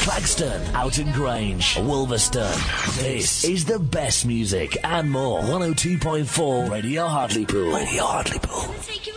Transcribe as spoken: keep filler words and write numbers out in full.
Claxton, Oughton Grange, Wolverston. This is the best music and more. one oh two point four Radio Hartlepool. Radio Hartlepool.